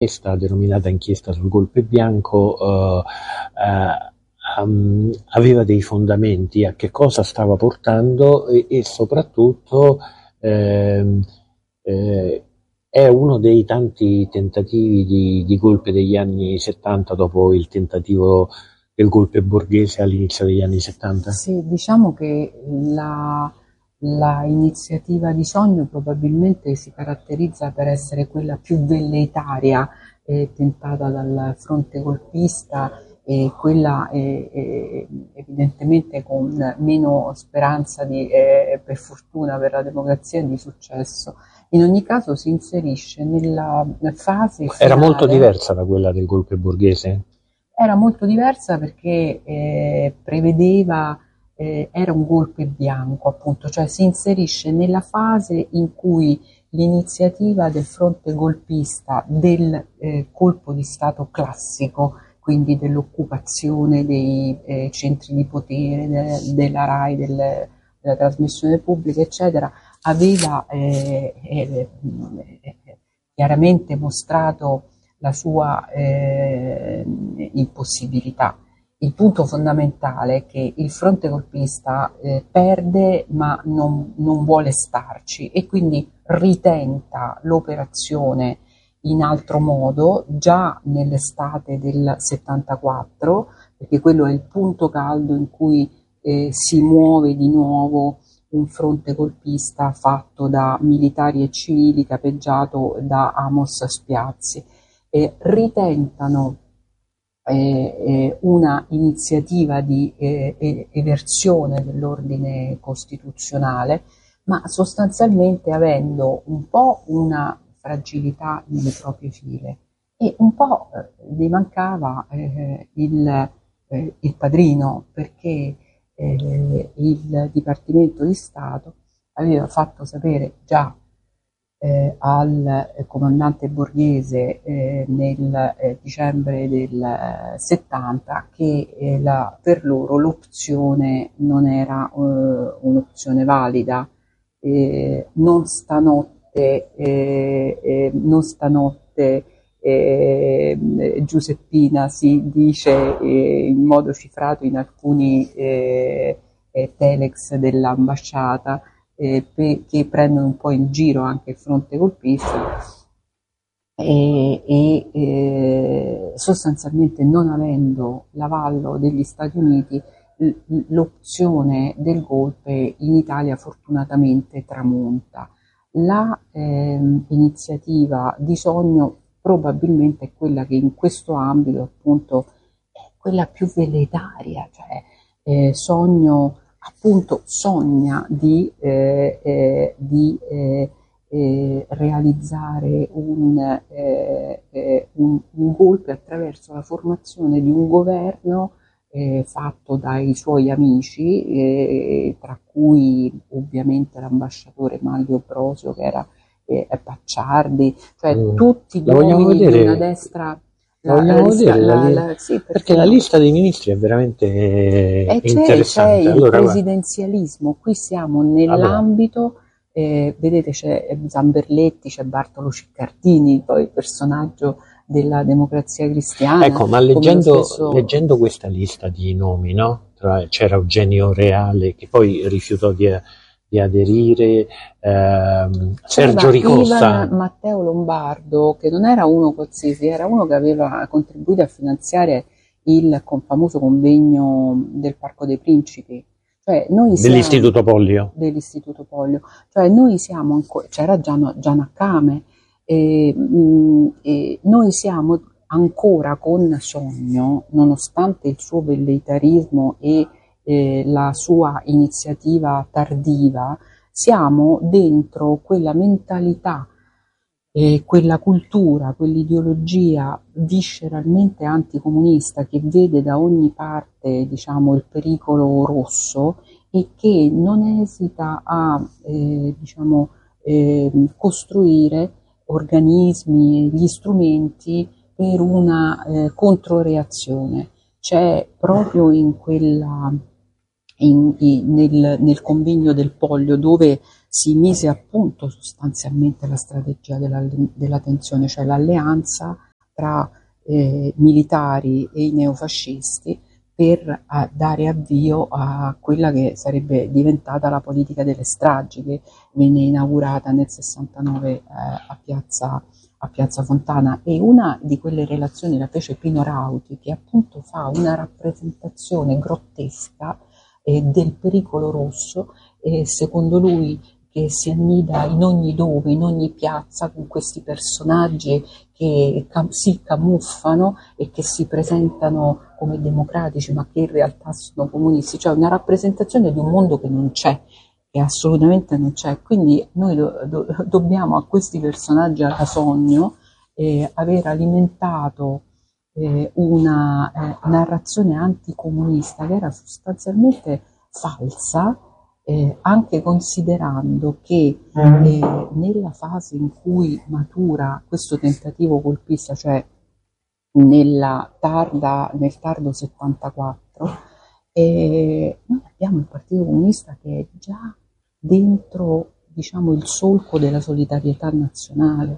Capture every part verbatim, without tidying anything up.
Questa denominata inchiesta sul golpe bianco eh, eh, um, aveva dei fondamenti, a che cosa stava portando e, e soprattutto ehm, eh, è uno dei tanti tentativi di, di golpe degli anni settanta dopo il tentativo del golpe borghese all'inizio degli anni settanta? Sì, diciamo che la, la iniziativa di Sogno probabilmente si caratterizza per essere quella più velleitaria eh, tentata dal fronte golpista e quella eh, eh, evidentemente con meno speranza di, eh, per fortuna per la democrazia di successo. In ogni caso si inserisce nella fase finale. Era molto diversa da quella del golpe borghese? Era molto diversa perché eh, prevedeva, eh, era un golpe bianco appunto, cioè si inserisce nella fase in cui l'iniziativa del fronte golpista del eh, colpo di Stato classico, quindi dell'occupazione dei eh, centri di potere, de, della RAI, del, della trasmissione pubblica, eccetera, aveva eh, eh, chiaramente mostrato la sua eh, impossibilità. Il punto fondamentale è che il fronte golpista eh, perde ma non, non vuole starci e quindi ritenta l'operazione in altro modo già nell'estate del settantaquattro, perché quello è il punto caldo in cui eh, si muove di nuovo un fronte golpista fatto da militari e civili capeggiato da Amos Spiazzi. Eh, ritentano eh, eh, una iniziativa di eh, eversione dell'ordine costituzionale, ma sostanzialmente avendo un po' una fragilità nelle proprie file e un po' eh, gli mancava eh, il, eh, il padrino, perché eh, il Dipartimento di Stato aveva fatto sapere già Eh, al eh, comandante Borghese eh, nel eh, dicembre del eh, settanta che eh, la, per loro l'opzione non era eh, un'opzione valida. Eh, non stanotte, eh, eh, non stanotte eh, Giuseppina si dice eh, in modo cifrato in alcuni eh, eh, telex dell'ambasciata, Eh, pe- che prendono un po' in giro anche il fronte golpista e, e eh, sostanzialmente non avendo l'avallo degli Stati Uniti l- l'opzione del golpe in Italia fortunatamente tramonta. La ehm, iniziativa di Sogno probabilmente è quella che in questo ambito appunto è quella più velleitaria, cioè eh, Sogno appunto sogna di, eh, eh, di eh, eh, realizzare un, eh, eh, un, un golpe attraverso la formazione di un governo eh, fatto dai suoi amici, eh, tra cui ovviamente l'ambasciatore Manlio Brosio che era eh, Pacciardi, cioè Mm. tutti gli La vogliamo uomini vedere? di una destra. La La, la vogliamo lista, vedere? La la, li- la, sì, Perché perché la no? lista dei ministri è veramente eh, E c'è, c'è interessante. il Allora, guarda, presidenzialismo, qui siamo vabbè, nell'ambito, eh, vedete c'è Zamberletti, c'è Bartolo Ciccardini, poi personaggio della Democrazia Cristiana, ecco, ma come lo leggendo, stesso. leggendo questa lista di nomi, no? Tra- c'era Eugenio Reale che poi rifiutò di, di aderire, ehm, Sergio C'era Ricosta. Ivan Matteo Lombardo, che non era uno qualsiasi, era uno che aveva contribuito a finanziare il con- famoso convegno del Parco dei Principi. Cioè, noi siamo Dell'Istituto Pollio. dell'Istituto Pollio, cioè noi siamo ancora, c'era Gian, Gianaccame, e, mh, e noi siamo ancora con Sogno, nonostante il suo velleitarismo e eh, la sua iniziativa tardiva, siamo dentro quella mentalità e quella cultura, quell'ideologia visceralmente anticomunista che vede da ogni parte, diciamo, il pericolo rosso e che non esita a, eh, diciamo, eh, costruire organismi, gli strumenti per una eh, controreazione. C'è proprio in quella in, in, nel, nel convegno del Pollio, dove si mise a punto sostanzialmente la strategia della, della tensione, cioè l'alleanza tra eh, militari e i neofascisti per a, dare avvio a quella che sarebbe diventata la politica delle stragi, che venne inaugurata nel sessantanove eh, a, piazza, a Piazza Fontana. E una di quelle relazioni la fece Pino Rauti, che appunto fa una rappresentazione grottesca eh, del pericolo rosso, eh, secondo lui, che si annida in ogni dove, in ogni piazza, con questi personaggi che cam- si camuffano e che si presentano come democratici, ma che in realtà sono comunisti, cioè una rappresentazione di un mondo che non c'è, che assolutamente non c'è. Quindi noi do- do- dobbiamo a questi personaggi alla sogno eh, aver alimentato eh, una eh, narrazione anticomunista che era sostanzialmente falsa, Eh, anche considerando che eh, nella fase in cui matura questo tentativo golpista, cioè nella tarda, nel tardo settantaquattro, eh, noi abbiamo il Partito Comunista che è già dentro, diciamo, il solco della solidarietà nazionale.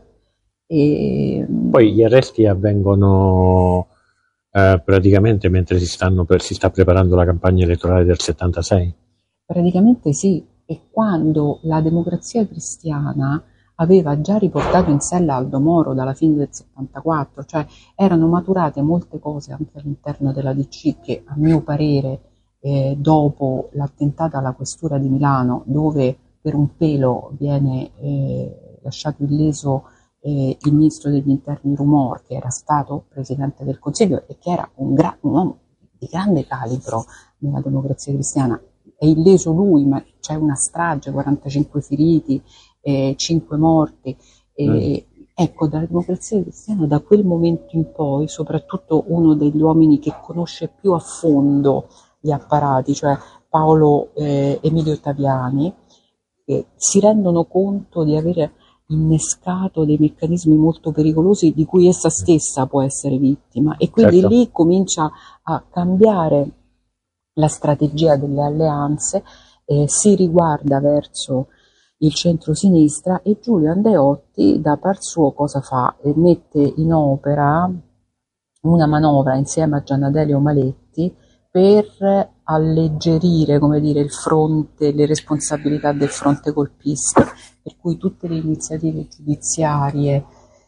E, Poi gli arresti avvengono eh, praticamente mentre si, stanno per, si sta preparando la campagna elettorale del settantasei. Praticamente sì, e quando la Democrazia Cristiana aveva già riportato in sella Aldo Moro dalla fine del settantaquattro, cioè erano maturate molte cose anche all'interno della D C che, a mio parere, eh, dopo l'attentato alla questura di Milano, dove per un pelo viene eh, lasciato illeso eh, il ministro degli interni Rumor, che era stato presidente del Consiglio e che era un, gra- un uomo di grande calibro nella Democrazia Cristiana, è illeso lui, ma c'è una strage, quarantacinque feriti, eh, cinque morti. Eh, mm. Ecco, dalla Democrazia Cristiana da quel momento in poi, soprattutto uno degli uomini che conosce più a fondo gli apparati, cioè Paolo eh, Emilio Ottaviani, eh, si rendono conto di aver innescato dei meccanismi molto pericolosi di cui essa stessa può essere vittima, e quindi certo. Lì comincia a cambiare la strategia delle alleanze, eh, si riguarda verso il centro-sinistra, e Giulio Andreotti da par suo cosa fa? E mette in opera una manovra insieme a Gianadelio Maletti per alleggerire, come dire, il fronte, le responsabilità del fronte golpista, per cui tutte le iniziative giudiziarie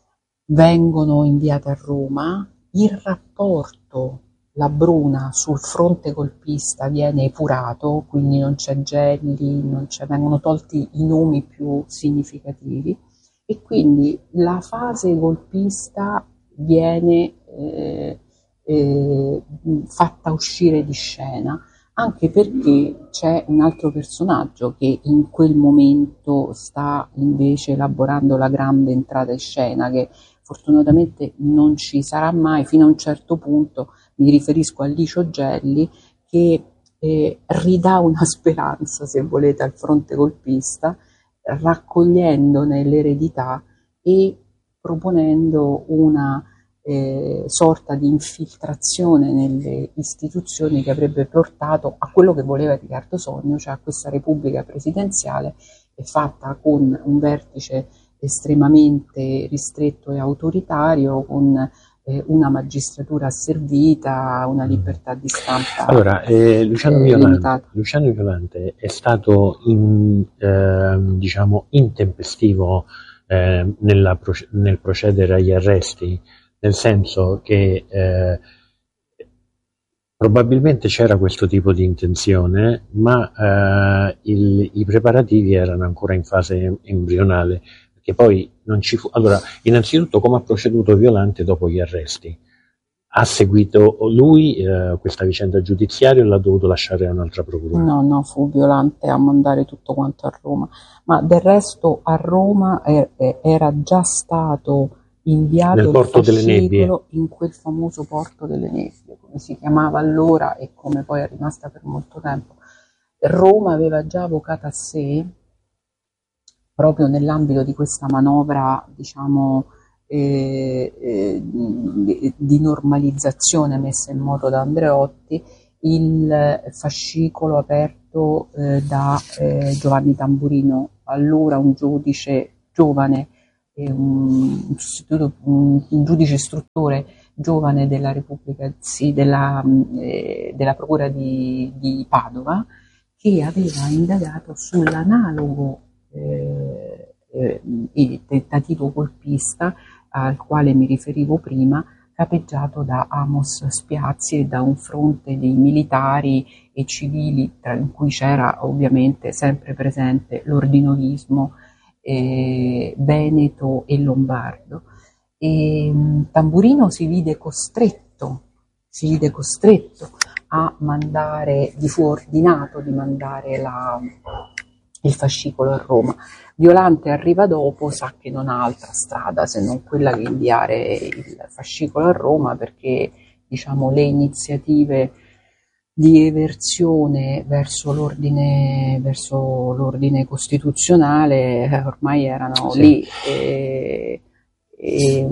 vengono inviate a Roma, il rapporto La Bruna sul fronte golpista viene epurato, quindi non c'è Gelli, non c'è, vengono tolti i nomi più significativi, e quindi la fase golpista viene eh, eh, fatta uscire di scena, anche perché c'è un altro personaggio che in quel momento sta invece elaborando la grande entrata in scena, che fortunatamente non ci sarà mai fino a un certo punto. Mi riferisco a Licio Gelli, che eh, ridà una speranza, se volete, al fronte golpista, raccogliendone l'eredità e proponendo una eh, sorta di infiltrazione nelle istituzioni che avrebbe portato a quello che voleva Riccardo Sogno, cioè a questa repubblica presidenziale fatta con un vertice estremamente ristretto e autoritario, con una magistratura asservita, una libertà di stampa allora, eh, Luciano, eh, Violante, limitata. Luciano Violante è stato in, eh, diciamo intempestivo eh, nella, nel procedere agli arresti, nel senso che eh, probabilmente c'era questo tipo di intenzione, ma eh, il, i preparativi erano ancora in fase embrionale. Che poi non ci fu. Allora, innanzitutto, come ha proceduto Violante dopo gli arresti? Ha seguito lui eh, questa vicenda giudiziaria o l'ha dovuto lasciare a un'altra procura? No, no, fu Violante a mandare tutto quanto a Roma, ma del resto a Roma er- era già stato inviato nel il porto delle Nebbie, in quel famoso porto delle Nebbie, come si chiamava allora e come poi è rimasta per molto tempo. Roma aveva già avvocato a sé, proprio nell'ambito di questa manovra, diciamo, eh, eh, di, di normalizzazione messa in moto da Andreotti, il fascicolo aperto eh, da eh, Giovanni Tamburino, allora un giudice giovane e un, sostituto, un, un giudice istruttore giovane della Repubblica, sì, della, eh, della Procura di, di Padova, che aveva indagato sull'analogo eh, eh, tentativo colpista al quale mi riferivo prima, capeggiato da Amos Spiazzi e da un fronte di militari e civili, tra in cui c'era ovviamente sempre presente l'ordinolismo eh, veneto e lombardo. E Tamburino si vide costretto, si vide costretto a mandare, gli fu ordinato di mandare la, il fascicolo a Roma. Violante arriva dopo, sa che non ha altra strada se non quella di inviare il fascicolo a Roma, perché diciamo le iniziative di eversione verso l'ordine, verso l'ordine costituzionale ormai erano sì. lì. E, e,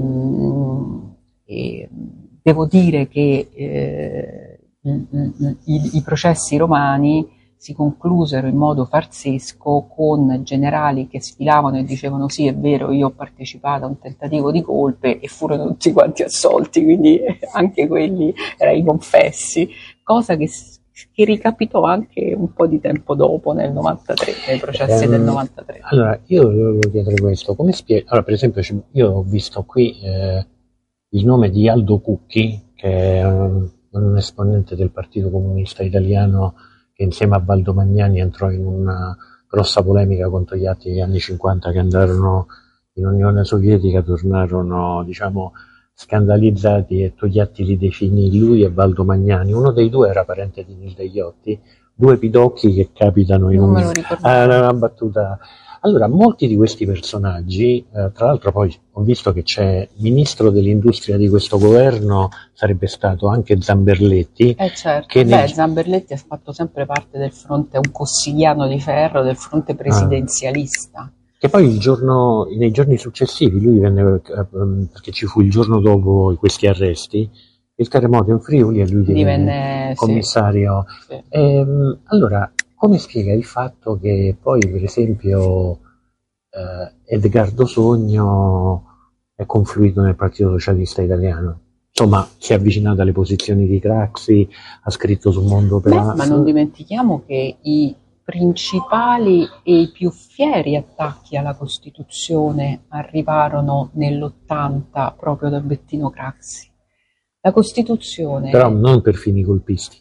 e devo dire che eh, i, i, i processi romani si conclusero in modo farsesco con generali che sfilavano e dicevano sì, è vero, io ho partecipato a un tentativo di golpe, e furono tutti quanti assolti, quindi anche quelli erano i confessi, cosa che, che ricapitò anche un po' di tempo dopo, nel novantatré, nei processi um, del novantatré. Allora, io volevo chiedere questo, come spiega? Allora, per esempio, io ho visto qui eh, il nome di Aldo Cucchi, che è un, un esponente del Partito Comunista Italiano, che insieme a Valdo Magnani entrò in una grossa polemica contro gli atti degli anni cinquanta che andarono in Unione Sovietica, tornarono, diciamo, scandalizzati, e Togliatti li definì, lui e Valdo Magnani. Uno dei due era parente di Nilde Iotti, due pidocchi che capitano in un, ah, una battuta. Allora, molti di questi personaggi, eh, tra l'altro poi ho visto che c'è il ministro dell'industria di questo governo, sarebbe stato anche Zamberletti. Eh certo, che beh, nel... Zamberletti ha fatto sempre parte del fronte, un cossigliano di ferro del fronte presidenzialista. Ah. Che poi il giorno, nei giorni successivi, lui venne, perché ci fu il giorno dopo questi arresti, il terremoto in Friuli, e lui divenne commissario. Sì, sì. Ehm, allora, come spiega il fatto che poi, per esempio, eh, Edgardo Sogno è confluito nel Partito Socialista Italiano? Insomma, si è avvicinato alle posizioni di Craxi, ha scritto sul Mondo Operaio. Ma non dimentichiamo che i principali e i più fieri attacchi alla Costituzione arrivarono nell'ottanta proprio da Bettino Craxi. La Costituzione... Però non per fini colpisti.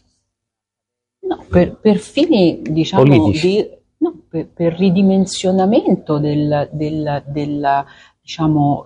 No, per, per fini, diciamo, di, no, per, per ridimensionamento del, del, del diciamo,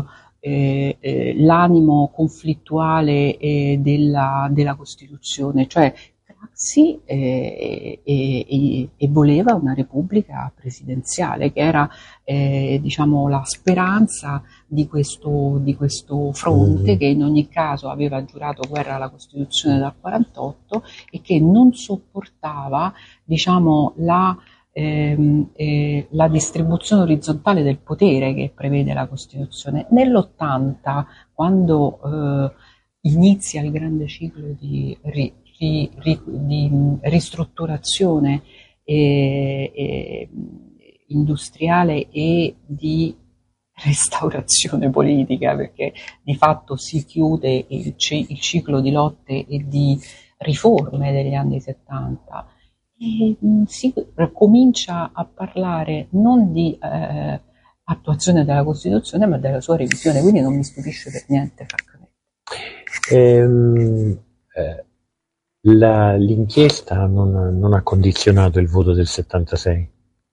eh, eh, l'animo conflittuale eh, della, della Costituzione, cioè Craxi eh, e, e voleva una repubblica presidenziale, che era eh, diciamo, la speranza di questo, di questo fronte, mm. che in ogni caso aveva giurato guerra alla Costituzione dal quarantotto e che non sopportava, diciamo, la, ehm, eh, la distribuzione orizzontale del potere che prevede la Costituzione. Nell'ottanta, quando eh, inizia il grande ciclo di ri, Di, di ristrutturazione eh, eh, industriale e di restaurazione politica, perché di fatto si chiude il, il ciclo di lotte e di riforme degli anni settanta e si comincia a parlare non di eh, attuazione della Costituzione, ma della sua revisione, quindi non mi stupisce per niente, francamente. Ehm, eh. La, l'inchiesta non, non ha condizionato il voto del settantasei.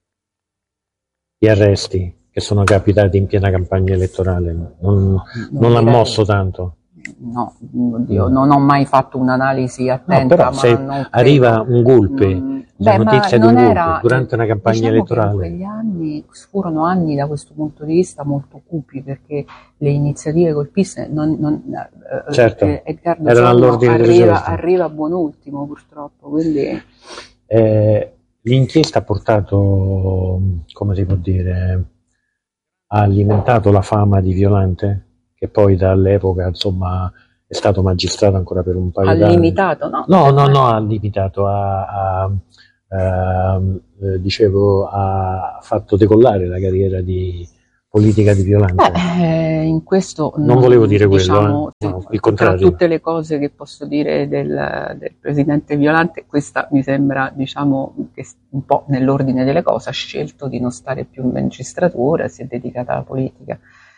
Gli arresti che sono capitati in piena campagna elettorale non, non, non ha mosso tanto. No, oddio, non ho mai fatto un'analisi attenta. No, però ma se non arriva un golpe, mm, la beh, notizia di un golpe era, durante una campagna diciamo elettorale. Che in quegli anni furono anni da questo punto di vista molto cupi, perché le iniziative golpiste non, non, certo, eh, Edgardo erano all'ordine del giorno. Arriva, arriva a buon ultimo, purtroppo. Quindi... Eh, l'inchiesta ha portato, come si può dire, ha alimentato la fama di Violante, che poi dall'epoca, insomma, è stato magistrato ancora per un paio d'anni. Ha limitato, no? No, no, no, ha limitato, ha, ha, ha, eh, dicevo, ha fatto decollare la carriera di politica di Violante? Beh, eh, in questo non volevo dire diciamo, quello, eh? No, il tra contrario. tutte le cose che posso dire del, del presidente Violante, questa mi sembra, diciamo, che un po' nell'ordine delle cose ha scelto di non stare più in magistratura, si è dedicata alla politica.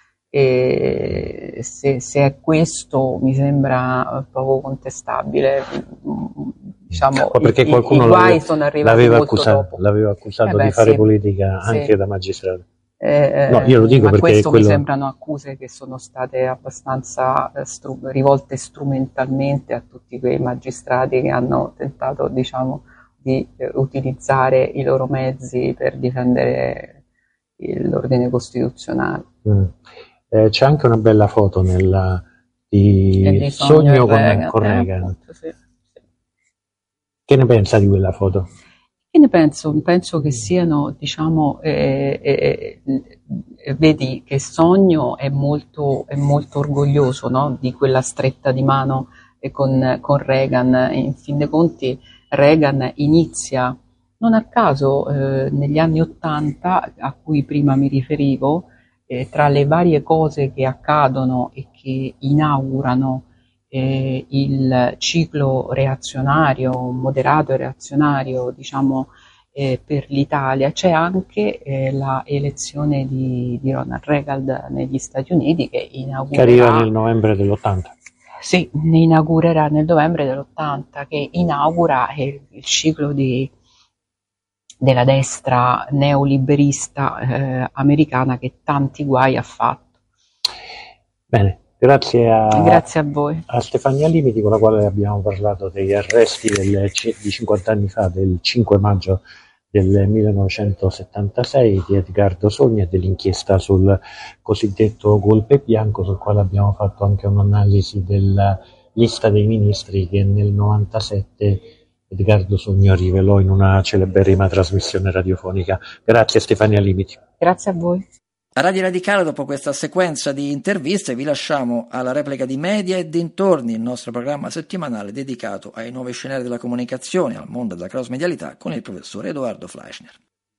E se, se è questo mi sembra poco contestabile, diciamo, Ma perché i, qualcuno i guai l'aveva, sono arrivati l'aveva molto accusato, dopo. l'aveva accusato Eh beh, di fare sì, politica sì. anche da magistrato. Eh, No, io lo dico ma perché questo quello... mi sembrano accuse che sono state abbastanza eh, stru- rivolte strumentalmente a tutti quei magistrati che hanno tentato, diciamo, di eh, utilizzare i loro mezzi per difendere il- l'ordine costituzionale. Mm. Eh, c'è anche una bella foto nella, E di di Sogno e Sogno con, Reagan, con eh, Reagan. appunto, sì, sì. Che ne pensa di quella foto? Che ne penso? Penso che siano, diciamo, eh, eh, eh, vedi che Sogno è molto, è molto orgoglioso, no? Di quella stretta di mano eh, con, con Reagan. In fin dei conti Reagan inizia, non a caso, eh, negli anni Ottanta, a cui prima mi riferivo, eh, tra le varie cose che accadono e che inaugurano eh, il ciclo reazionario, moderato e reazionario, diciamo, eh, per l'Italia, c'è anche eh, la elezione di, di Ronald Reagan negli Stati Uniti che Che arriva nel inaugurerà, novembre dell'ottanta. sì, ne inaugurerà nel novembre dell'ottanta, che inaugura il, il ciclo di, della destra neoliberista eh, americana che tanti guai ha fatto. Bene, grazie a, Grazie a voi. a Stefania Limiti, con la quale abbiamo parlato degli arresti del, di cinquanta anni fa, del cinque maggio del millenovecentosettantasei, di Edgardo Sogni e dell'inchiesta sul cosiddetto golpe bianco, sul quale abbiamo fatto anche un'analisi della lista dei ministri che nel novantasette Edgardo Sogno rivelò in una celeberrima trasmissione radiofonica. Grazie Stefania Limiti. Grazie a voi. A Radio Radicale, dopo questa sequenza di interviste, vi lasciamo alla replica di Media e dintorni, il nostro programma settimanale dedicato ai nuovi scenari della comunicazione, al mondo della cross-medialità, con il professor Edoardo Fleischner.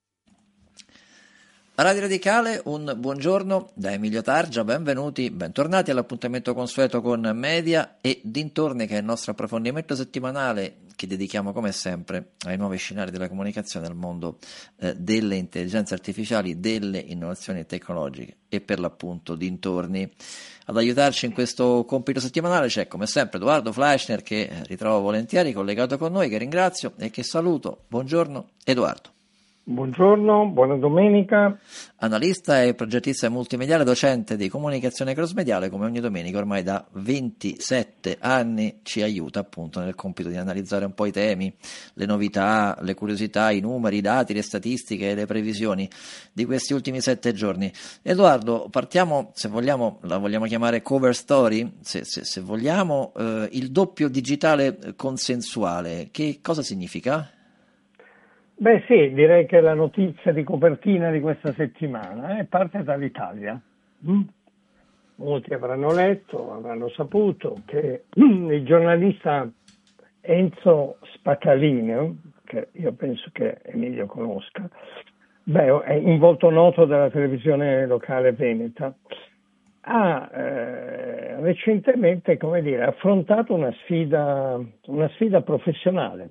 A Radio Radicale un buongiorno da Emilio Targia, benvenuti, bentornati all'appuntamento consueto con Media e dintorni, che è il nostro approfondimento settimanale che dedichiamo come sempre ai nuovi scenari della comunicazione al mondo eh, delle intelligenze artificiali, delle innovazioni tecnologiche e per l'appunto dintorni. Ad aiutarci in questo compito settimanale c'è come sempre Edoardo Fleischner, che ritrovo volentieri collegato con noi, che ringrazio e che saluto. Buongiorno Edoardo. Buongiorno, buona domenica. Analista e progettista multimediale, docente di comunicazione crossmediale, come ogni domenica ormai da ventisette anni ci aiuta appunto nel compito di analizzare un po' i temi, le novità, le curiosità, i numeri, i dati, le statistiche e le previsioni di questi ultimi sette giorni. Edoardo, partiamo, se vogliamo, la vogliamo chiamare cover story, se, se, se vogliamo, eh, il doppio digitale consensuale. Che cosa significa? Beh sì, direi che la notizia di copertina di questa settimana eh, parte dall'Italia. Mm? Molti avranno letto, avranno saputo che mm, il giornalista Enzo Spacalino, che io penso che Emilio conosca, beh, è un volto noto della televisione locale veneta, ha eh, recentemente, come dire, affrontato una sfida, una sfida professionale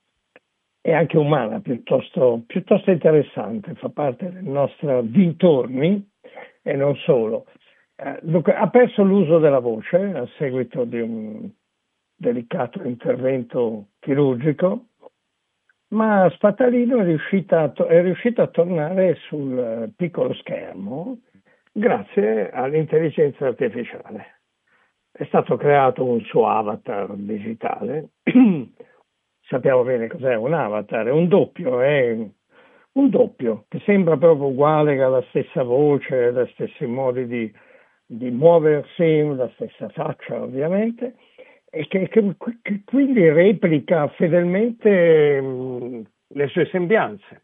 e anche umana piuttosto, piuttosto interessante, fa parte del nostro dintorni e non solo. Eh, dunque, ha perso l'uso della voce a seguito di un delicato intervento chirurgico, ma Spatalino è riuscito a, to- è riuscito a tornare sul piccolo schermo grazie all'intelligenza artificiale. È stato creato un suo avatar digitale. Sappiamo bene cos'è un avatar, è un doppio, è un doppio che sembra proprio uguale, che ha la stessa voce, gli stessi modi di, di muoversi, la stessa faccia ovviamente, e che, che, che quindi replica fedelmente mh, le sue sembianze.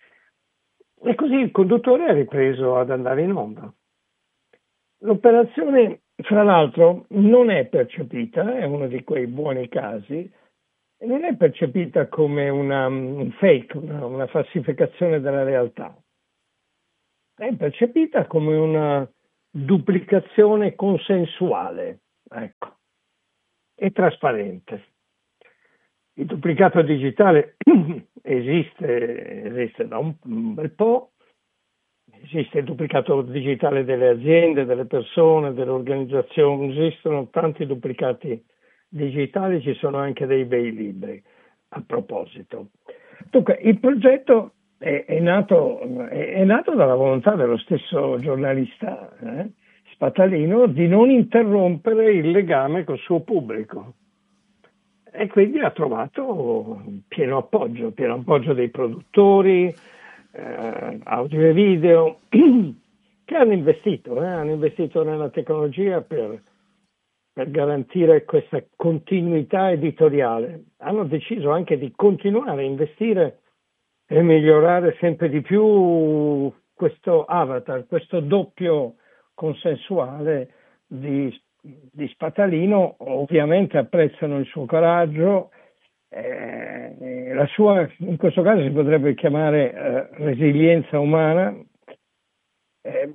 E così il conduttore ha ripreso ad andare in onda. L'operazione, fra l'altro, non è percepita, è uno di quei buoni casi, non è percepita come una, un fake, una, una falsificazione della realtà. è percepita come una duplicazione consensuale, ecco, e trasparente. Il duplicato digitale esiste, esiste da un, un bel po', esiste il duplicato digitale delle aziende, delle persone, delle organizzazioni, esistono tanti duplicati digitali, ci sono anche dei bei libri a proposito. Dunque, il progetto è, è, nato, è, è nato dalla volontà dello stesso giornalista eh, Spatalino di non interrompere il legame col suo pubblico. E quindi ha trovato pieno appoggio, pieno appoggio dei produttori, eh, audio e video, che hanno investito, eh, hanno investito nella tecnologia per, per garantire questa continuità editoriale. Hanno deciso anche di continuare a investire e migliorare sempre di più questo avatar, questo doppio consensuale di di Spatalino. Ovviamente apprezzano il suo coraggio, eh, la sua, in questo caso si potrebbe chiamare eh, resilienza umana, eh,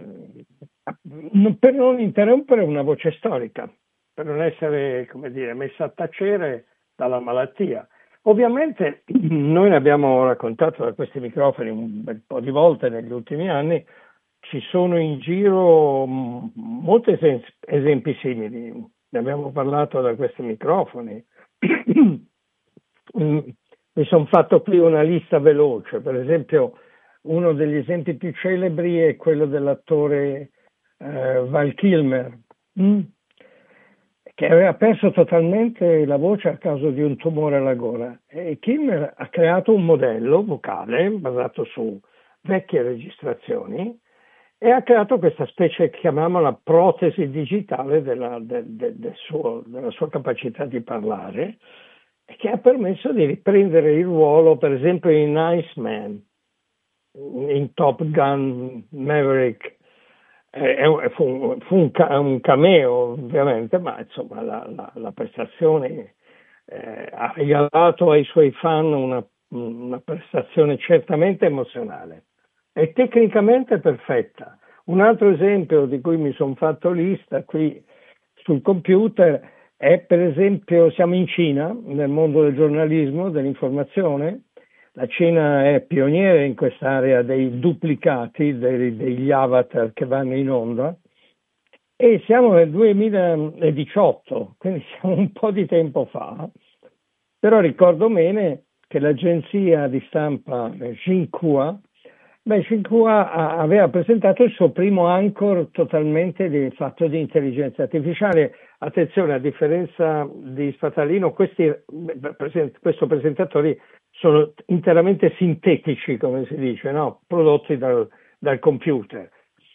per non interrompere una voce storica, per non essere, come dire, messa a tacere dalla malattia. Ovviamente noi ne abbiamo raccontato da questi microfoni un bel po' di volte negli ultimi anni. Ci sono in giro molti esempi simili, ne abbiamo parlato da questi microfoni. Mi sono fatto qui una lista veloce, per esempio uno degli esempi più celebri è quello dell'attore eh, Val Kilmer, mm? che aveva perso totalmente la voce a causa di un tumore alla gola, e Kilmer ha creato un modello vocale basato su vecchie registrazioni e ha creato questa specie, chiamiamola protesi digitale della, de, de, de suo, della sua capacità di parlare, che ha permesso di riprendere il ruolo, per esempio, in Iceman, in Top Gun Maverick. Eh, fu un, fu un, un cameo, ovviamente, ma insomma la, la, la prestazione eh, ha regalato ai suoi fan una, una prestazione certamente emozionale. È tecnicamente perfetta. Un altro esempio di cui mi sono fatto lista qui sul computer è, per esempio, siamo in Cina, nel mondo del giornalismo, dell'informazione. La Cina è pioniere in quest'area dei duplicati, dei, degli avatar che vanno in onda, e siamo nel duemiladiciotto, quindi siamo un po' di tempo fa, però ricordo bene che l'agenzia di stampa Xinhua Beh, Xinhua aveva presentato il suo primo anchor totalmente di, fatto di intelligenza artificiale. Attenzione, a differenza di Spatalino, questi questo presentatori sono interamente sintetici, come si dice, no? Prodotti dal, dal computer,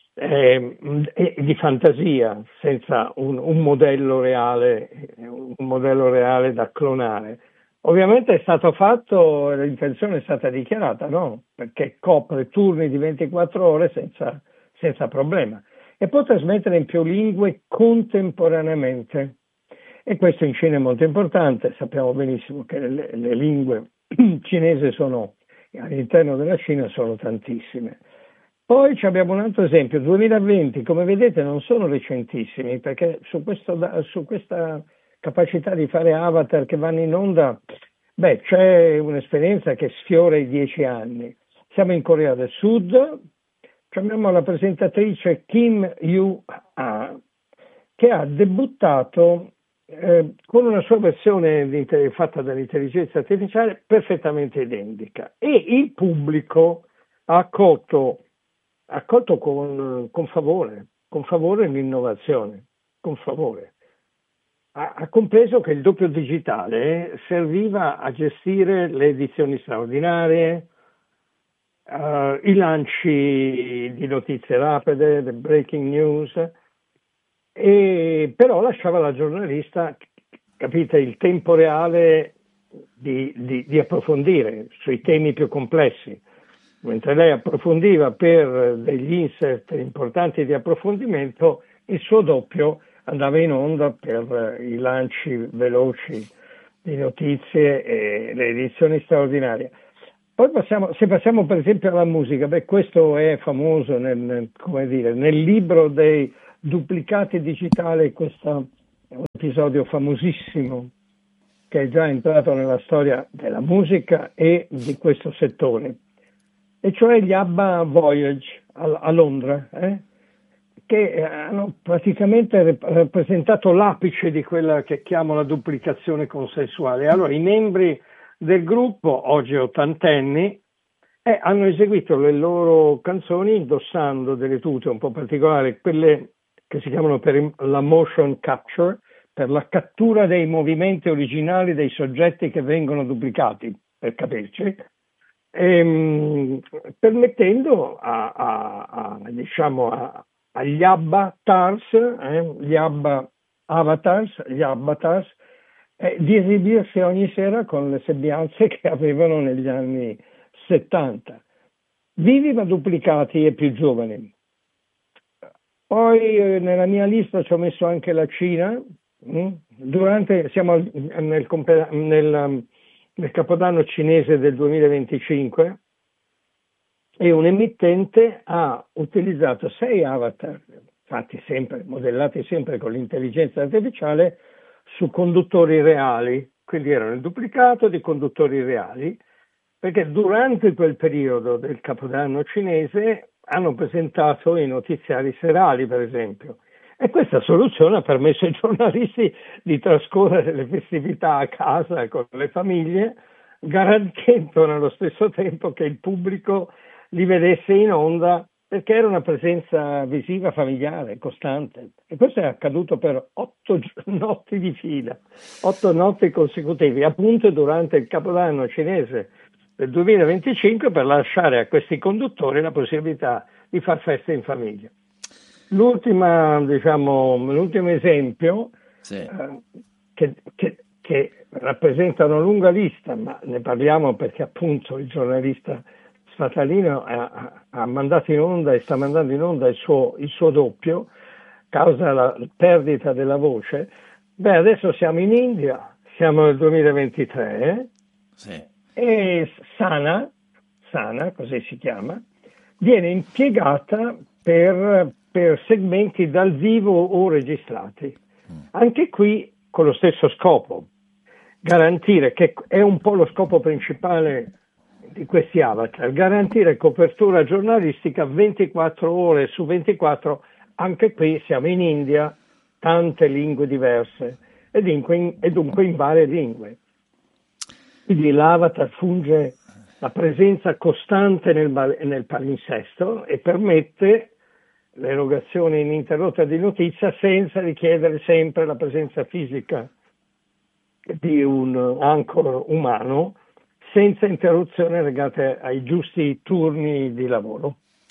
eh, e di fantasia, senza un, un modello reale, un modello reale da clonare. Ovviamente è stato fatto, l'intenzione è stata dichiarata, no? Perché copre turni di ventiquattro ore senza, senza problema e può trasmettere in più lingue contemporaneamente. E questo in Cina è molto importante, sappiamo benissimo che le, le lingue cinesi sono, all'interno della Cina, sono tantissime. Poi abbiamo un altro esempio, duemilaventi, come vedete non sono recentissimi, perché su, questo, su questa capacità di fare avatar che vanno in onda, beh, c'è un'esperienza che sfiora i dieci anni. Siamo in Corea del Sud, abbiamo la presentatrice Kim Yoo-ah, che ha debuttato eh, con una sua versione di, fatta dall'intelligenza artificiale perfettamente identica, e il pubblico ha accolto, accolto con, con favore, con favore l'innovazione, con favore. Ha compreso che il doppio digitale serviva a gestire le edizioni straordinarie, uh, i lanci di notizie rapide, le breaking news, e però lasciava alla giornalista, capite, il tempo reale di, di, di approfondire sui temi più complessi. Mentre lei approfondiva per degli insert importanti di approfondimento, il suo doppio andava in onda per i lanci veloci di notizie e le edizioni straordinarie. Poi passiamo, se passiamo per esempio alla musica, beh, questo è famoso nel, nel, come dire, nel libro dei duplicati digitali, questo è un episodio famosissimo che è già entrato nella storia della musica e di questo settore, e cioè gli ABBA Voyage a, a Londra, eh, che hanno praticamente rappresentato l'apice di quella che chiamo la duplicazione consensuale. Allora, i membri del gruppo, oggi ottantenni, eh, hanno eseguito le loro canzoni indossando delle tute un po' particolari, quelle che si chiamano per la motion capture, per la cattura dei movimenti originali dei soggetti che vengono duplicati, per capirci, ehm, permettendo a, a, a, diciamo a, agli avatars, eh, gli abba avatars, gli avatars, eh, di esibirsi ogni sera con le sembianze che avevano negli anni settanta. Vivi ma duplicati e più giovani. Poi eh, nella mia lista ci ho messo anche la Cina. Durante, siamo nel, nel, nel Capodanno cinese del duemilaventicinque e un emittente ha utilizzato sei avatar, fatti sempre, modellati sempre con l'intelligenza artificiale, su conduttori reali, quindi erano il duplicato di conduttori reali, perché durante quel periodo del Capodanno cinese hanno presentato i notiziari serali, per esempio. E questa soluzione ha permesso ai giornalisti di trascorrere le festività a casa con le famiglie, garantendo nello stesso tempo che il pubblico li vedesse in onda, perché era una presenza visiva familiare costante. E questo è accaduto per otto notti di fila, otto notti consecutive, appunto durante il Capodanno cinese del duemilaventicinque, per lasciare a questi conduttori la possibilità di far feste in famiglia. L'ultima, diciamo, l'ultimo esempio, sì. eh, che, che, che rappresenta una lunga lista, ma ne parliamo perché appunto il giornalista Sfatalino ha, ha mandato in onda e sta mandando in onda il suo, il suo doppio, causa la perdita della voce. Beh, adesso siamo in India, siamo nel duemilaventitré, eh? Sì. E Sana, Sana, così si chiama, viene impiegata per, per segmenti dal vivo o registrati. Anche qui con lo stesso scopo, garantire, che è un po' lo scopo principale di questi avatar, garantire copertura giornalistica ventiquattro ore su ventiquattro. Anche qui siamo in India, tante lingue diverse e dunque in, e dunque in varie lingue. Quindi l'avatar funge la presenza costante nel, nel palinsesto e permette l'erogazione ininterrotta di notizia senza richiedere sempre la presenza fisica di un anchor umano, senza interruzioni legate ai giusti turni di lavoro.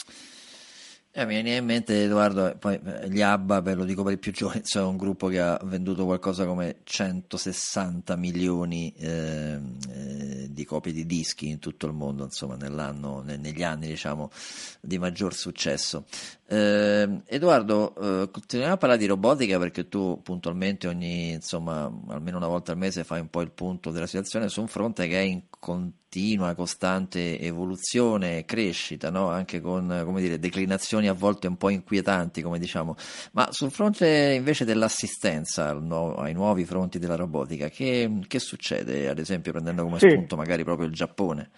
Eh, mi viene in mente, Edoardo, poi gli ABBA, ve lo dico per i più giovani, è un gruppo che ha venduto qualcosa come centosessanta milioni eh, eh, di copie di dischi in tutto il mondo, insomma, nell'anno, ne, negli anni, diciamo, di maggior successo. Eh, Edoardo, eh, continuiamo a parlare di robotica, perché tu puntualmente ogni, insomma, almeno una volta al mese fai un po' il punto della situazione su un fronte che è in continua, costante evoluzione e crescita, no? Anche con, come dire, declinazioni a volte un po' inquietanti, come diciamo. Ma sul fronte invece dell'assistenza al nu- ai nuovi fronti della robotica, che, che succede, ad esempio, prendendo come sì. spunto magari proprio il Giappone?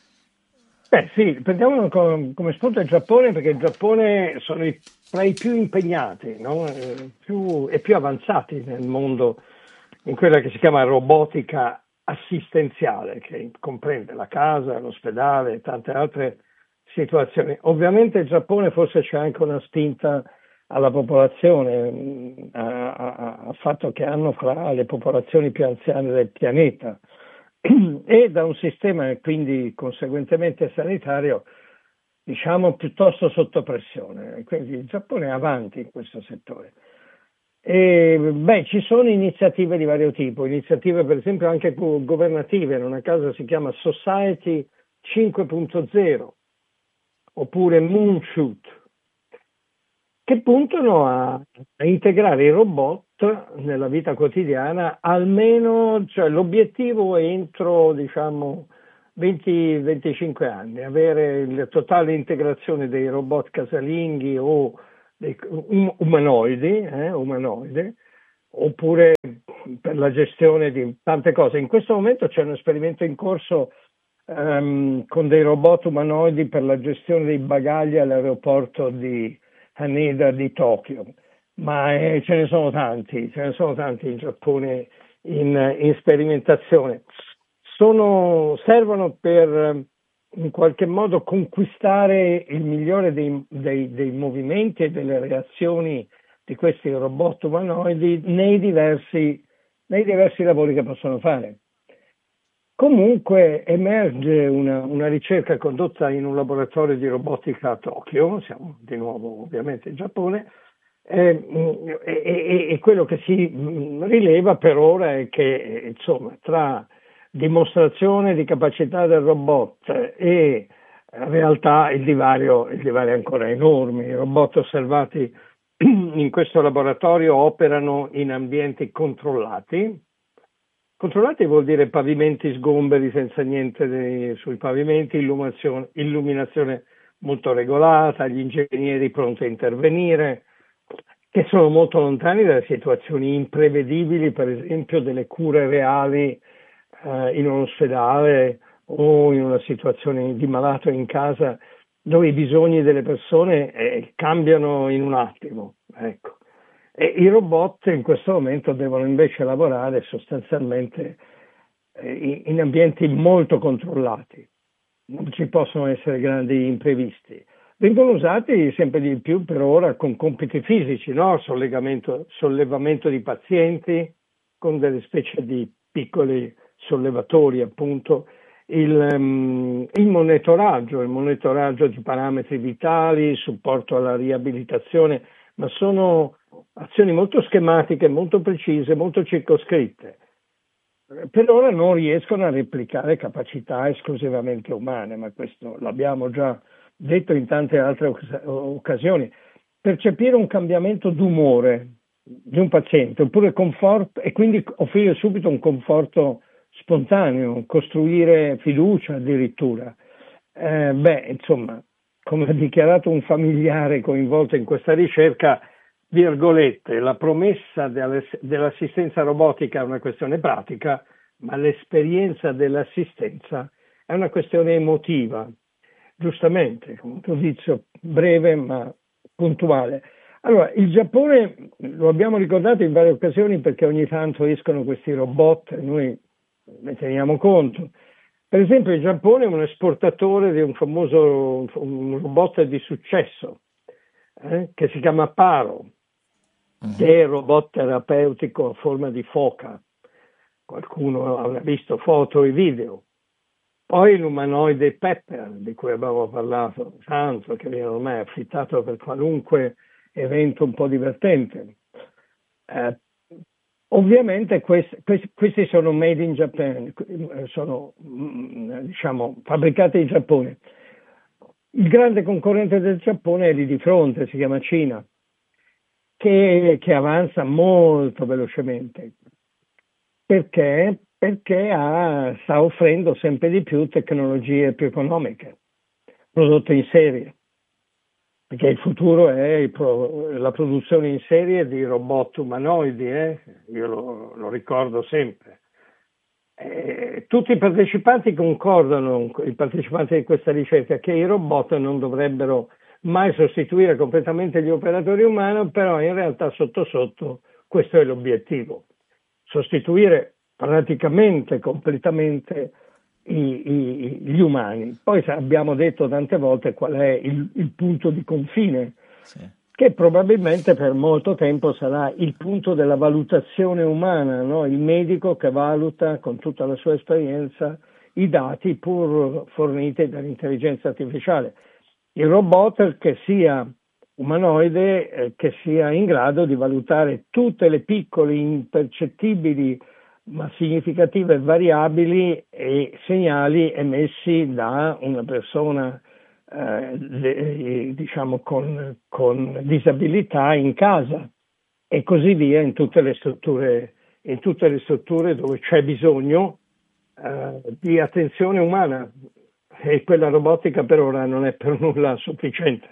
Beh sì, prendiamolo come, come spunto il Giappone, perché il Giappone sono i, tra i più impegnati, no? eh, più, e più avanzati nel mondo in quella che si chiama robotica assistenziale, che comprende la casa, l'ospedale e tante altre situazioni. Ovviamente il Giappone forse c'è anche una spinta alla popolazione, al fatto che hanno fra le popolazioni più anziane del pianeta, e da un sistema quindi conseguentemente sanitario, diciamo, piuttosto sotto pressione. Quindi il Giappone è avanti in questo settore. E, beh, ci sono iniziative di vario tipo, iniziative per esempio anche governative, non a caso si chiama Society cinque punto zero oppure Moonshoot, che puntano a, a integrare i robot nella vita quotidiana, almeno, cioè l'obiettivo è entro, diciamo, venti venticinque anni, avere la totale integrazione dei robot casalinghi o dei um, umanoidi, eh, umanoidi, oppure per la gestione di tante cose. In questo momento c'è un esperimento in corso um, con dei robot umanoidi per la gestione dei bagagli all'aeroporto di Haneda di Tokyo, ma eh, ce ne sono tanti, ce ne sono tanti in Giappone in, in sperimentazione. Sono, servono per in qualche modo conquistare il migliore dei, dei, dei movimenti e delle reazioni di questi robot umanoidi nei diversi, nei diversi lavori che possono fare. Comunque emerge una, una ricerca condotta in un laboratorio di robotica a Tokyo, siamo di nuovo ovviamente in Giappone, e, e, e quello che si rileva per ora è che insomma tra dimostrazione di capacità del robot e realtà il divario, il divario è ancora enorme. I robot osservati in questo laboratorio operano in ambienti controllati. Controllati vuol dire pavimenti sgomberi senza niente dei, sui pavimenti, illuminazione, illuminazione molto regolata, gli ingegneri pronti a intervenire, che sono molto lontani dalle situazioni imprevedibili, per esempio delle cure reali eh, in un ospedale o in una situazione di malato in casa, dove i bisogni delle persone eh, cambiano in un attimo. Ecco. E i robot in questo momento devono invece lavorare sostanzialmente eh, in ambienti molto controllati, non ci possono essere grandi imprevisti. Vengono usati sempre di più per ora con compiti fisici, no? Sollevamento, sollevamento di pazienti con delle specie di piccoli sollevatori, appunto, il, um, il monitoraggio, il monitoraggio di parametri vitali, supporto alla riabilitazione, ma sono azioni molto schematiche, molto precise, molto circoscritte. Per ora non riescono a replicare capacità esclusivamente umane, ma questo l'abbiamo già detto in tante altre occasioni. Percepire un cambiamento d'umore di un paziente, oppure conforto, e quindi offrire subito un conforto spontaneo, costruire fiducia addirittura. Eh, beh, insomma, come ha dichiarato un familiare coinvolto in questa ricerca, virgolette, la promessa dell'assistenza robotica è una questione pratica, ma l'esperienza dell'assistenza è una questione emotiva. Giustamente, un giudizio breve ma puntuale. Allora, il Giappone, lo abbiamo ricordato in varie occasioni perché ogni tanto escono questi robot e noi ne teniamo conto. Per esempio il Giappone è un esportatore di un famoso un robot di successo eh, che si chiama Paro, che è il robot terapeutico a forma di foca. Qualcuno avrà visto foto e video. Poi l'umanoide Pepper, di cui abbiamo parlato tanto, che viene ormai affittato per qualunque evento un po' divertente. Eh, ovviamente questi, questi, questi sono made in Japan, sono diciamo fabbricati in Giappone. Il grande concorrente del Giappone è lì di fronte, si chiama Cina, che, che avanza molto velocemente. Perché? Perché ha, sta offrendo sempre di più tecnologie più economiche, prodotte in serie, perché il futuro è il pro, la produzione in serie di robot umanoidi, eh? Io lo, lo ricordo sempre. Eh, tutti i partecipanti concordano, i partecipanti di questa ricerca, che i robot non dovrebbero mai sostituire completamente gli operatori umani, però in realtà sotto sotto questo è l'obiettivo, sostituire praticamente, completamente i, i, gli umani. Poi abbiamo detto tante volte qual è il, il punto di confine, sì, che probabilmente per molto tempo sarà il punto della valutazione umana, no? Il medico che valuta con tutta la sua esperienza i dati pur forniti dall'intelligenza artificiale. Il robot che sia umanoide, eh, che sia in grado di valutare tutte le piccole, impercettibili ma significative variabili e segnali emessi da una persona eh, de, diciamo con, con disabilità in casa e così via in tutte le strutture, in tutte le strutture dove c'è bisogno eh, di attenzione umana, e quella robotica per ora non è per nulla sufficiente.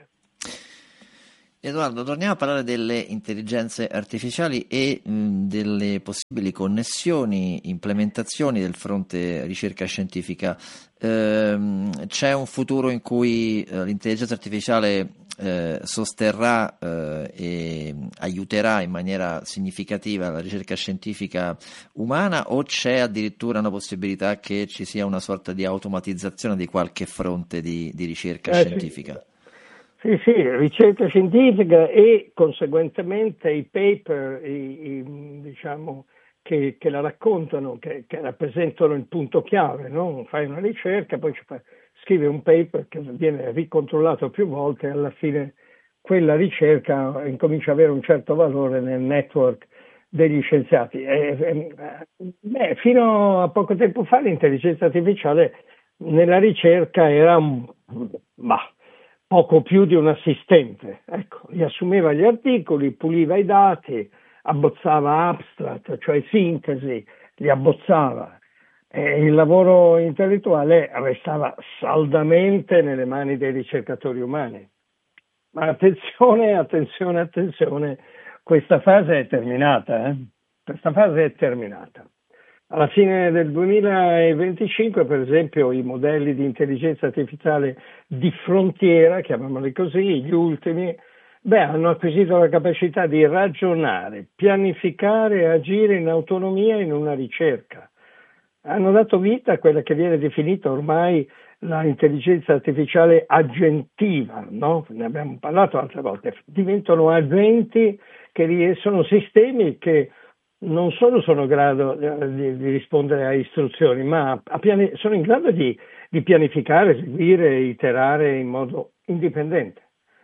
Edoardo, torniamo a parlare delle intelligenze artificiali e mh, delle possibili connessioni, implementazioni del fronte ricerca scientifica. Ehm, c'è un futuro in cui eh, l'intelligenza artificiale eh, sosterrà eh, e aiuterà in maniera significativa la ricerca scientifica umana, o c'è addirittura una possibilità che ci sia una sorta di automatizzazione di qualche fronte di, di ricerca Eh, scientifica? Sì. Sì, sì, ricerca scientifica e conseguentemente i paper, i, i, diciamo, che, che la raccontano, che, che rappresentano il punto chiave, no? Fai una ricerca, poi ci fai, scrivi un paper che viene ricontrollato più volte e alla fine quella ricerca incomincia ad avere un certo valore nel network degli scienziati. E, e, beh, fino a poco tempo fa l'intelligenza artificiale nella ricerca era un... Bah, poco più di un assistente, ecco, riassumeva gli articoli, puliva i dati, abbozzava abstract, cioè sintesi, li abbozzava. E il lavoro intellettuale restava saldamente nelle mani dei ricercatori umani. Ma attenzione, attenzione, attenzione, questa fase è terminata, eh? Questa fase è terminata. Alla fine del duemilaventicinque, per esempio, i modelli di intelligenza artificiale di frontiera, chiamiamoli così, gli ultimi, beh, hanno acquisito la capacità di ragionare, pianificare e agire in autonomia in una ricerca. Hanno dato vita a quella che viene definita ormai la intelligenza artificiale agentiva, no? Ne abbiamo parlato altre volte. Diventano agenti che sono sistemi che non solo sono in grado di, di rispondere a istruzioni, ma a piani, sono in grado di, di pianificare, eseguire, iterare in modo indipendente.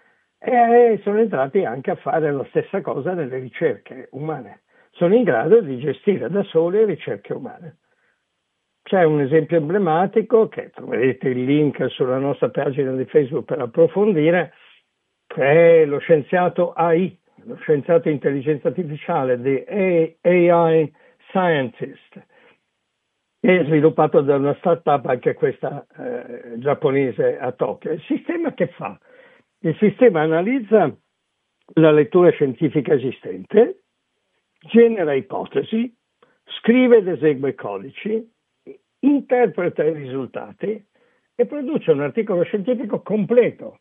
E sono entrati anche a fare la stessa cosa nelle ricerche umane. Sono in grado di gestire da soli le ricerche umane. C'è un esempio emblematico, che troverete il link sulla nostra pagina di Facebook per approfondire, che è lo scienziato A I, lo scienziato intelligenza artificiale di A I Scientist, che è sviluppato da una startup, anche questa eh, giapponese a Tokyo. Il sistema che fa? Il sistema analizza la lettura scientifica esistente, genera ipotesi, scrive ed esegue codici, interpreta i risultati e produce un articolo scientifico completo.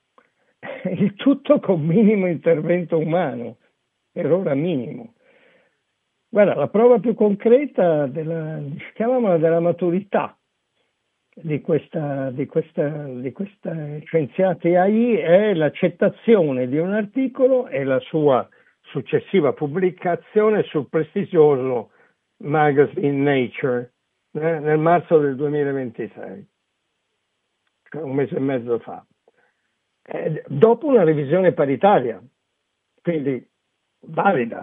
Il tutto con minimo intervento umano, per ora minimo. Guarda, la prova più concreta della, chiamiamola, della maturità di questa, di questa, di questa scienziati A I è l'accettazione di un articolo e la sua successiva pubblicazione sul prestigioso magazine Nature eh, nel marzo del duemilaventisei, un mese e mezzo fa. Eh, dopo una revisione paritaria, quindi valida.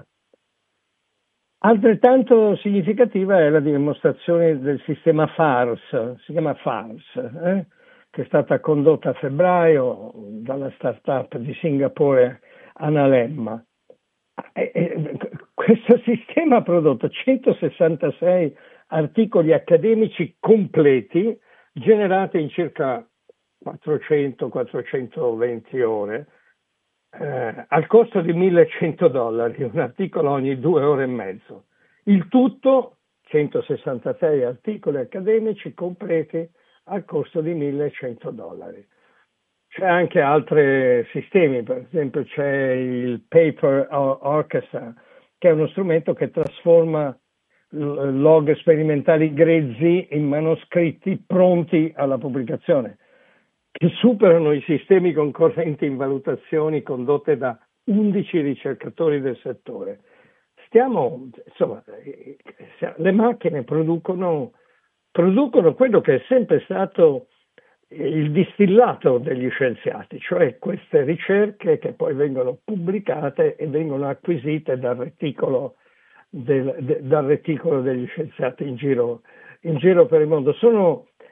Altrettanto significativa è la dimostrazione del sistema FARS, si chiama FARS, eh, che è stata condotta a febbraio dalla startup di Singapore Analemma. E, e, questo sistema ha prodotto centosessantasei articoli accademici completi, generati in circa quattrocento quattrocentoventi ore, eh, al costo di millecento dollari, un articolo ogni due ore e mezzo. Il tutto, centosessantasei articoli accademici completi al costo di millecento dollari. C'è anche altri sistemi, per esempio c'è il Paper Orchestra, che è uno strumento che trasforma log sperimentali grezzi in manoscritti pronti alla pubblicazione, che superano i sistemi concorrenti in valutazioni condotte da undici ricercatori del settore. Stiamo, insomma, le macchine producono, producono quello che è sempre stato il distillato degli scienziati, cioè queste ricerche che poi vengono pubblicate e vengono acquisite dal reticolo, del, de, dal reticolo degli scienziati in giro, in giro per il mondo. Sono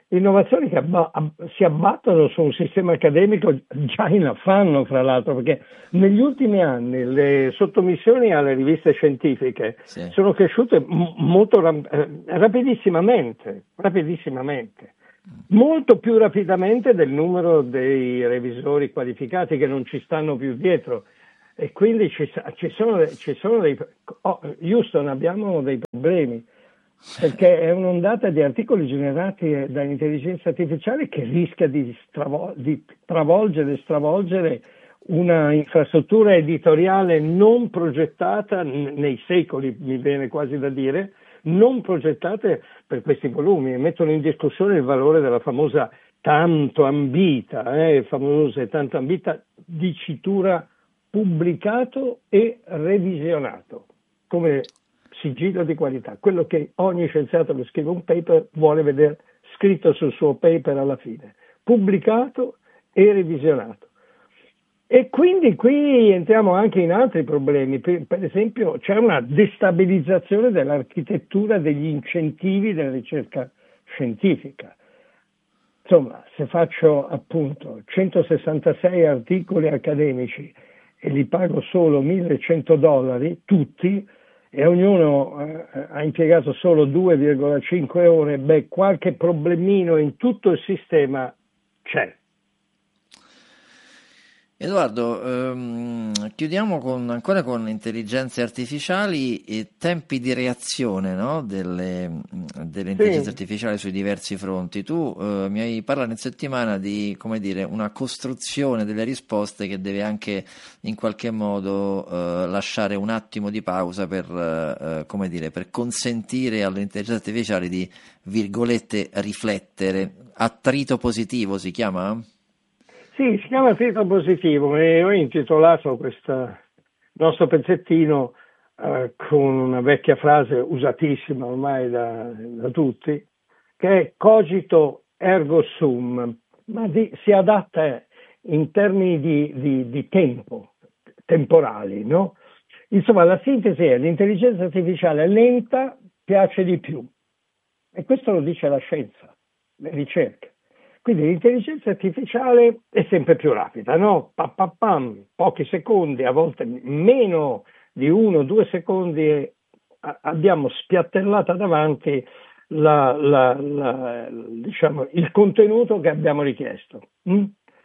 innovazioni che abba- ab- si abbattono su un sistema accademico già in affanno, fra l'altro, perché negli ultimi anni le sottomissioni alle riviste scientifiche Sì. sono cresciute m- molto ram- eh, rapidissimamente, rapidissimamente, molto più rapidamente del numero dei revisori qualificati che non ci stanno più dietro. E quindi ci, sa- ci sono, ci sono dei... Oh, Houston, abbiamo dei problemi, perché è un'ondata di articoli generati dall'intelligenza artificiale che rischia di, stravo- di travolgere e stravolgere una infrastruttura editoriale non progettata n- nei secoli, mi viene quasi da dire, non progettate per questi volumi, e mettono in discussione il valore della famosa tanto ambita, eh, famosa e tanto ambita dicitura pubblicato e revisionato come sigillo di qualità, quello che ogni scienziato che scrive un paper vuole vedere scritto sul suo paper alla fine, pubblicato e revisionato. E quindi qui entriamo anche in altri problemi, per, per esempio c'è una destabilizzazione dell'architettura degli incentivi della ricerca scientifica. Insomma, se faccio appunto centosessantasei articoli accademici e li pago solo millecento dollari, tutti, e ognuno eh, ha impiegato solo due virgola cinque ore, beh, qualche problemino in tutto il sistema c'è. Edoardo, ehm, chiudiamo con, ancora con intelligenze artificiali e tempi di reazione, no? delle, delle intelligenze Sì. artificiali sui diversi fronti. Tu eh, mi hai parlato in settimana di, come dire, una costruzione delle risposte che deve anche in qualche modo eh, lasciare un attimo di pausa per, eh, come dire, per consentire alle intelligenze artificiali di, virgolette, riflettere. Attrito positivo si chiama? Sì, si chiama filtro positivo e ho intitolato questo nostro pezzettino eh, con una vecchia frase usatissima ormai da, da tutti, che è cogito ergo sum, ma di, si adatta in termini di, di, di tempo, temporali, no? Insomma, la sintesi è l'intelligenza artificiale lenta piace di più, e questo lo dice la scienza, le ricerche. Quindi l'intelligenza artificiale è sempre più rapida, no? Pa, pa, pam, pochi secondi, a volte meno di uno o due secondi abbiamo spiattellata davanti la, la, la, diciamo, il contenuto che abbiamo richiesto. Mm?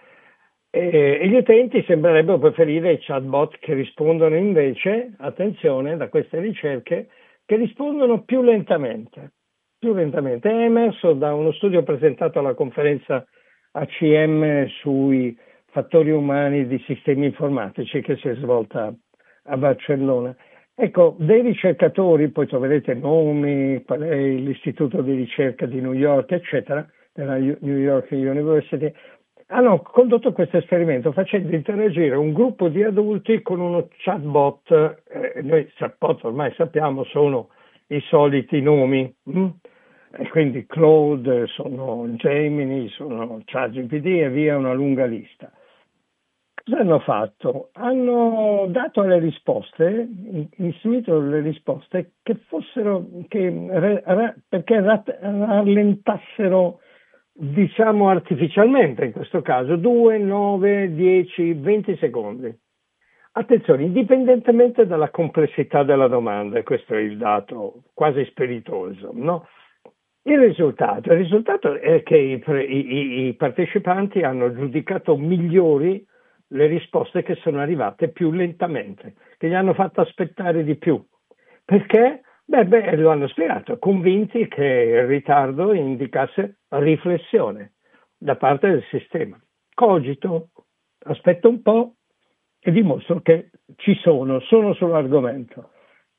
E, e gli utenti sembrerebbero preferire i chatbot che rispondono invece, attenzione, da queste ricerche, che rispondono più lentamente. più lentamente. È emerso da uno studio presentato alla conferenza A C M sui fattori umani di sistemi informatici che si è svolta a Barcellona. Ecco, dei ricercatori, poi troverete nomi, qual è l'istituto di ricerca di New York, eccetera, della New York University, hanno condotto questo esperimento facendo interagire un gruppo di adulti con uno chatbot. Eh, noi chatbot ormai sappiamo sono i soliti nomi, hm? E quindi Claude, sono Gemini, sono ChatGPT e via una lunga lista. Cosa hanno fatto? Hanno dato alle risposte, istruito le risposte che fossero, che, ra, perché rallentassero, diciamo artificialmente in questo caso, due, nove, dieci, venti secondi. Attenzione, indipendentemente dalla complessità della domanda, e questo è il dato quasi spiritoso, no? Il risultato, il risultato è che i, i, i partecipanti hanno giudicato migliori le risposte che sono arrivate più lentamente, che gli hanno fatto aspettare di più. Perché? Beh, beh, lo hanno spiegato, convinti che il ritardo indicasse riflessione da parte del sistema. Cogito, aspetto un po' e dimostro che ci sono, sono sull'argomento.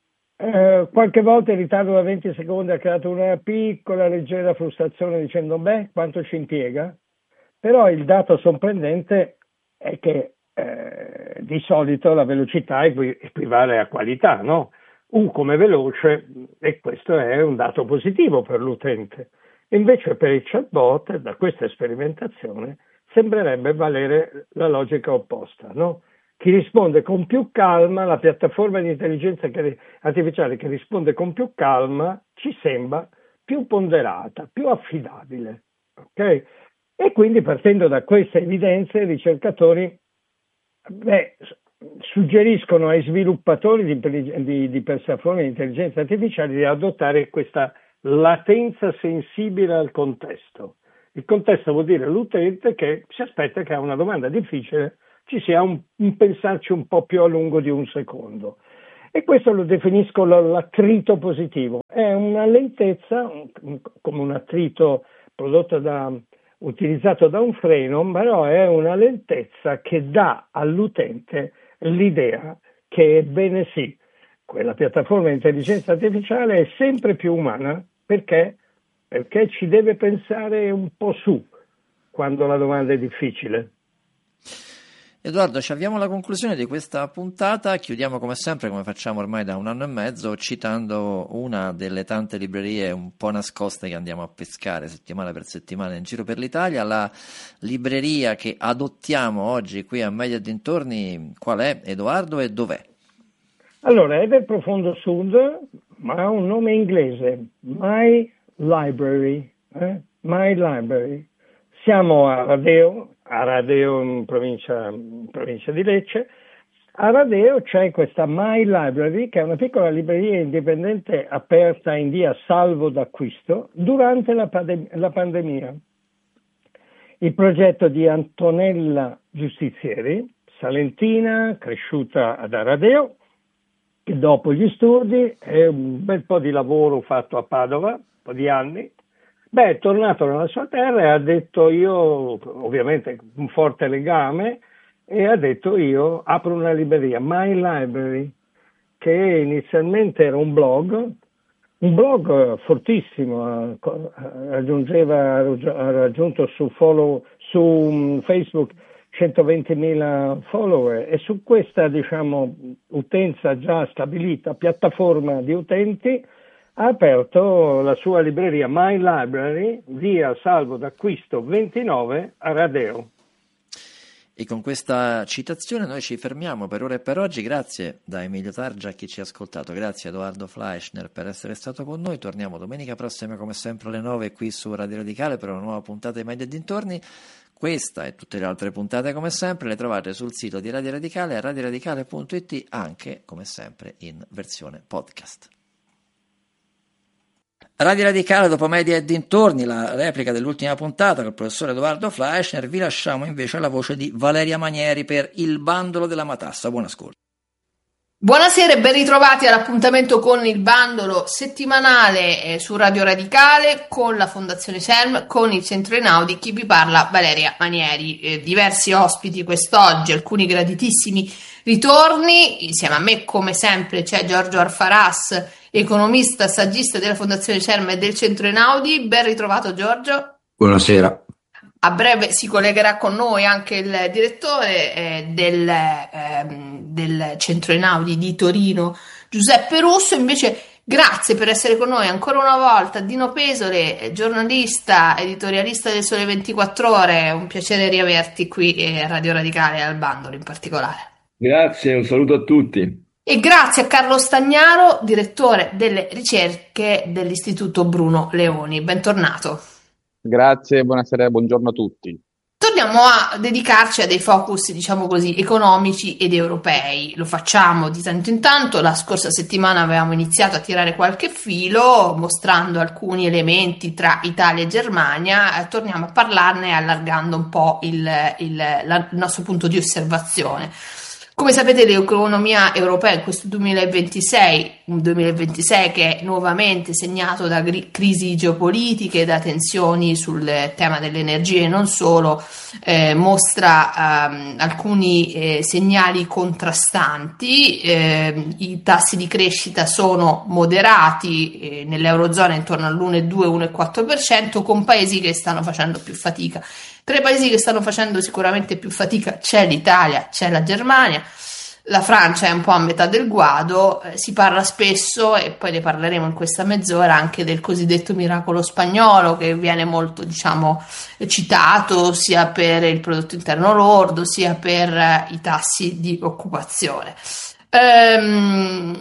Eh, qualche volta il ritardo da venti secondi ha creato una piccola leggera frustrazione dicendo beh, quanto ci impiega? Però il dato sorprendente è che eh, di solito la velocità equi- equivale a qualità, no? U come veloce, e questo è un dato positivo per l'utente. Invece per il chatbot, da questa sperimentazione, sembrerebbe valere la logica opposta, no? Chi risponde con più calma, la piattaforma di intelligenza artificiale che risponde con più calma, ci sembra più ponderata, più affidabile. Okay? E quindi partendo da queste evidenze i ricercatori beh, suggeriscono ai sviluppatori di, di, di piattaforme di intelligenza artificiale di adottare questa latenza sensibile al contesto. Il contesto vuol dire l'utente che si aspetta che a una domanda difficile ci sia un, un pensarci un po' più a lungo di un secondo. E questo lo definisco l'attrito positivo. È una lentezza, come un attrito prodotto da, utilizzato da un freno, però è una lentezza che dà all'utente l'idea che, ebbene sì, quella piattaforma di intelligenza artificiale è sempre più umana perché, perché ci deve pensare un po' su quando la domanda è difficile. Edoardo, ci avviamo alla conclusione di questa puntata, chiudiamo come sempre, come facciamo ormai da un anno e mezzo, citando una delle tante librerie un po' nascoste che andiamo a pescare settimana per settimana in giro per l'Italia. La libreria che adottiamo oggi qui a Media e dintorni, qual è, Edoardo, e dov'è? Allora, è del profondo sud, ma ha un nome inglese, My Library, eh? My Library. Siamo a Radeo, a Radeo in provincia, in provincia di Lecce. A Radeo c'è questa My Library, che è una piccola libreria indipendente aperta in via Salvo d'Acquisto durante la, pandem- la pandemia. Il progetto di Antonella Giustizieri, salentina, cresciuta ad Aradeo, che dopo gli studi e un bel po' di lavoro fatto a Padova, un po' di anni, beh, è tornato nella sua terra e ha detto io, ovviamente un forte legame, e ha detto io apro una libreria, My Library, che inizialmente era un blog, un blog fortissimo, raggiungeva, ha raggiunto su, follow, su Facebook centoventimila follower e su questa, diciamo, utenza già stabilita, piattaforma di utenti, ha aperto la sua libreria My Library, via Salvo d'Acquisto ventinove a Radeo. E con questa citazione noi ci fermiamo per ora e per oggi. Grazie da Emilio Targia a chi ci ha ascoltato, grazie a Edoardo Fleischner per essere stato con noi. Torniamo domenica prossima come sempre alle nove qui su Radio Radicale per una nuova puntata di Media e dintorni. Questa e tutte le altre puntate come sempre le trovate sul sito di Radio Radicale a radio radicale punto it, anche come sempre in versione podcast. Radio Radicale dopo Media e dintorni, la replica dell'ultima puntata con il professore Edoardo Fleischner. Vi lasciamo invece alla voce di Valeria Manieri per Il bandolo della matassa. Buon ascolto. Buonasera e ben ritrovati all'appuntamento con il bandolo settimanale eh, su Radio Radicale con la Fondazione SERM, con il Centro Einaudi. Chi vi parla? Valeria Manieri. Eh, diversi ospiti quest'oggi, alcuni graditissimi ritorni. Insieme a me, come sempre, c'è Giorgio Arfaras, economista, saggista della Fondazione SERM e del Centro Einaudi. Ben ritrovato, Giorgio. Buonasera. A breve si collegherà con noi anche il direttore eh, del, eh, del Centro Einaudi di Torino, Giuseppe Russo. Invece grazie per essere con noi ancora una volta Dino Pesole, giornalista, editorialista del Sole ventiquattro Ore. È un piacere riaverti qui a Radio Radicale e al bandolo in particolare. Grazie, un saluto a tutti. E grazie a Carlo Stagnaro, direttore delle ricerche dell'Istituto Bruno Leoni. Bentornato. Grazie, buonasera, buongiorno a tutti. Torniamo a dedicarci a dei focus, diciamo così, economici ed europei. Lo facciamo di tanto in tanto. La scorsa settimana avevamo iniziato a tirare qualche filo, mostrando alcuni elementi tra Italia e Germania. Eh, torniamo a parlarne allargando un po' il, il, la, il nostro punto di osservazione. Come sapete, l'economia europea in questo duemilaventisei, un duemilaventisei che è nuovamente segnato da gri- crisi geopolitiche, da tensioni sul tema dell'energia e non solo, eh, mostra ehm, alcuni eh, segnali contrastanti. Eh, i tassi di crescita sono moderati, eh, nell'Eurozona intorno all'uno virgola due uno virgola quattro per cento, con paesi che stanno facendo più fatica. Tra i paesi che stanno facendo sicuramente più fatica c'è l'Italia, c'è la Germania, la Francia è un po' a metà del guado. Eh, si parla spesso, e poi ne parleremo in questa mezz'ora, anche del cosiddetto miracolo spagnolo, che viene molto, diciamo, citato sia per il prodotto interno lordo sia per eh, i tassi di occupazione. Ehm,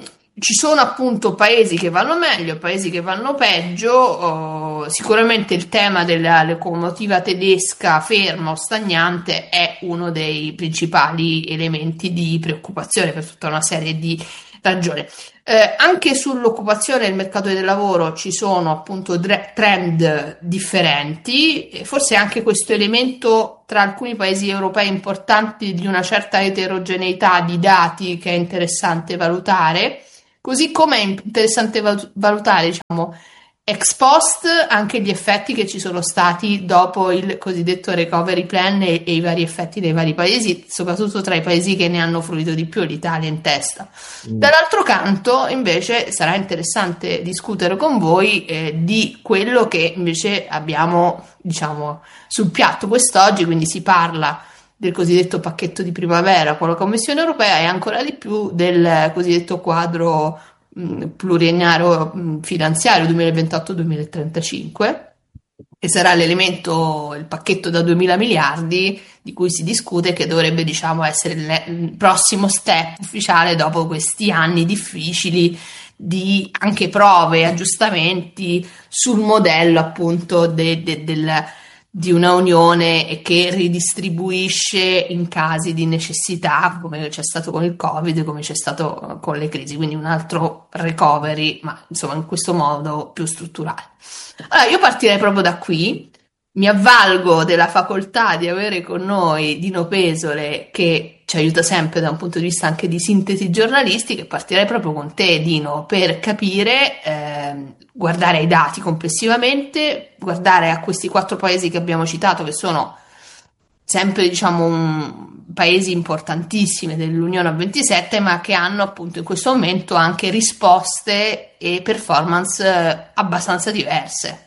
ci sono appunto paesi che vanno meglio, paesi che vanno peggio. Oh, sicuramente il tema della locomotiva tedesca ferma o stagnante è uno dei principali elementi di preoccupazione per tutta una serie di ragioni. Eh, anche sull'occupazione e il mercato del lavoro ci sono appunto dre- trend differenti, e forse anche questo elemento tra alcuni paesi europei importanti di una certa eterogeneità di dati che è interessante valutare. Così come è interessante valu- valutare, diciamo, ex post anche gli effetti che ci sono stati dopo il cosiddetto recovery plan e, e i vari effetti dei vari paesi, soprattutto tra i paesi che ne hanno fruito di più, l'Italia in testa. Mm. Dall'altro canto, invece, sarà interessante discutere con voi eh, di quello che invece abbiamo, diciamo, sul piatto quest'oggi, quindi si parla del cosiddetto pacchetto di primavera con la Commissione europea e ancora di più del cosiddetto quadro mh, pluriennale mh, finanziario duemilaventotto duemilatrentacinque, che sarà l'elemento, il pacchetto da duemila miliardi di cui si discute, che dovrebbe, diciamo, essere il, il prossimo step ufficiale dopo questi anni difficili di anche prove e aggiustamenti sul modello appunto de, de, del di una unione che ridistribuisce in casi di necessità, come c'è stato con il Covid, come c'è stato con le crisi, quindi un altro recovery, ma insomma in questo modo più strutturale. Allora, io partirei proprio da qui. Mi avvalgo della facoltà di avere con noi Dino Pesole, che ci aiuta sempre da un punto di vista anche di sintesi giornalistiche. E partirei proprio con te, Dino, per capire, eh, guardare ai dati complessivamente, guardare a questi quattro paesi che abbiamo citato, che sono sempre, diciamo, un, paesi importantissimi dell'Unione a ventisette, ma che hanno appunto in questo momento anche risposte e performance eh, abbastanza diverse.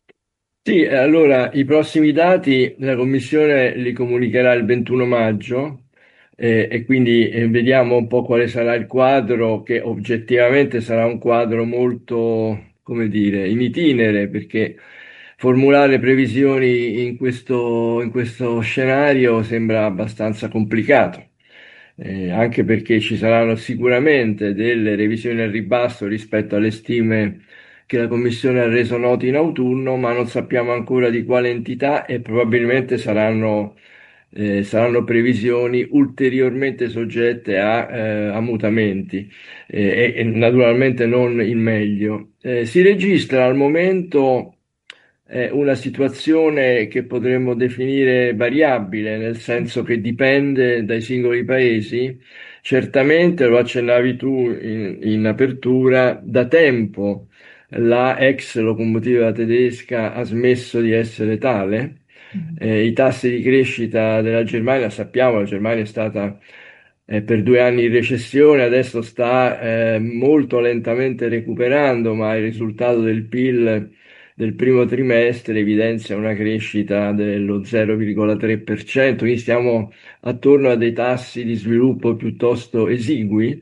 Sì, allora i prossimi dati la Commissione li comunicherà il ventuno maggio eh, e quindi eh, vediamo un po' quale sarà il quadro, che oggettivamente sarà un quadro molto, come dire, in itinere, perché formulare previsioni in questo, in questo scenario sembra abbastanza complicato. Eh, anche perché ci saranno sicuramente delle revisioni al ribasso rispetto alle stime che la Commissione ha reso noti in autunno, ma non sappiamo ancora di quale entità e probabilmente saranno, eh, saranno previsioni ulteriormente soggette a, eh, a mutamenti eh, e, e naturalmente non in meglio. Eh, si registra al momento eh, una situazione che potremmo definire variabile, nel senso che dipende dai singoli paesi. Certamente, lo accennavi tu in, in apertura, da tempo la ex locomotiva tedesca ha smesso di essere tale. Eh, i tassi di crescita della Germania, sappiamo, la Germania è stata eh, per due anni in recessione, adesso sta eh, molto lentamente recuperando, ma il risultato del P I L del primo trimestre evidenzia una crescita dello zero virgola tre per cento, quindi stiamo attorno a dei tassi di sviluppo piuttosto esigui.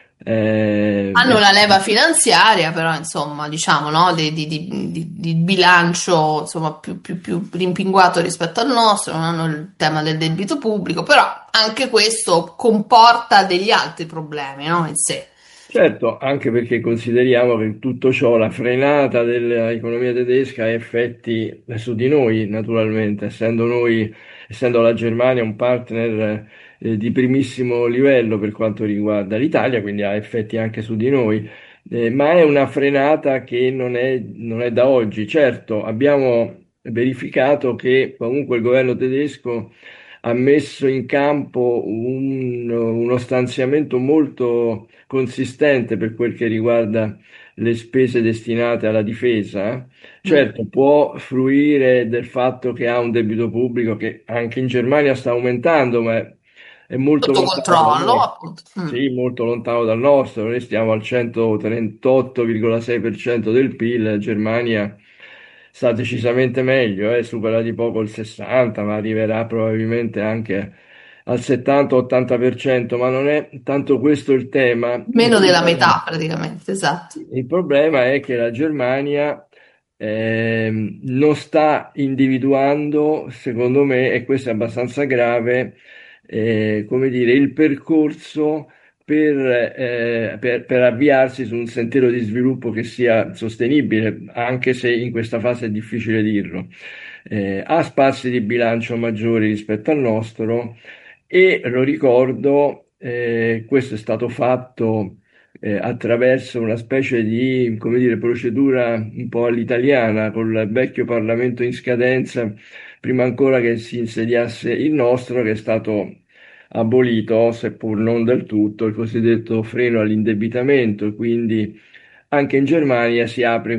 Eh, Hanno la leva finanziaria, però insomma, diciamo, no, di, di- di- di- di bilancio insomma, più, più- più rimpinguato rispetto al nostro, non hanno il tema del debito pubblico, però anche questo comporta degli altri problemi, no, in sé. Certo, anche perché consideriamo che tutto ciò, la frenata dell'economia tedesca, ha effetti su di noi, naturalmente, essendo noi, essendo la Germania un partner eh, di primissimo livello per quanto riguarda l'Italia, quindi ha effetti anche su di noi. Eh, ma è una frenata che non è, non è da oggi. Certo, abbiamo verificato che comunque il governo tedesco ha messo in campo un- uno stanziamento molto consistente per quel che riguarda le spese destinate alla difesa. Mm. Certo, può fruire del fatto che ha un debito pubblico che anche in Germania sta aumentando, ma è, è molto Sotto lontano dal controllo, nostro. appunto. Mm. Sì, molto lontano dal nostro. Noi stiamo al centotrentotto virgola sei per cento del P I L, la Germania sta decisamente meglio, eh, supera di poco il sessanta, ma arriverà probabilmente anche al settanta-ottanta per cento, ma non è tanto questo il tema. Il Meno della problema, metà praticamente, esatto. il problema è che la Germania ehm, non sta individuando, secondo me, e questo è abbastanza grave, eh, come dire, il percorso per, eh, per, per avviarsi su un sentiero di sviluppo che sia sostenibile, anche se in questa fase è difficile dirlo. Eh, ha spazi di bilancio maggiori rispetto al nostro e lo ricordo, eh, questo è stato fatto eh, attraverso una specie di, come dire, procedura un po' all'italiana, con il vecchio Parlamento in scadenza, prima ancora che si insediasse il nostro, che è stato abolito, seppur non del tutto, il cosiddetto freno all'indebitamento, quindi anche in Germania si apre